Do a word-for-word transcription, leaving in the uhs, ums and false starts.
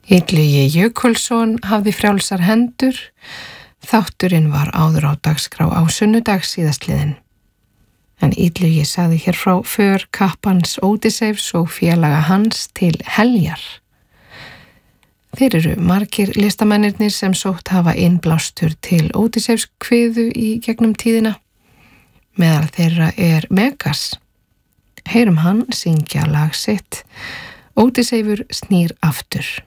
Illugi Jökulsson hafði frjálsar hendur. Þátturinn var áður á dagskrá á sunnudags síðastliðinn. En Illugi sagði hér frá för kappans Ódysseifs og félaga hans til Heljar. Þeir eru margir listamennirnir sem sótt hafa innblástur til Ódysseifs kviðu í gegnum tíðina. Meðal þeirra er Megas. Heyrum hann syngja lag sitt Ódysseifur snýr aftur.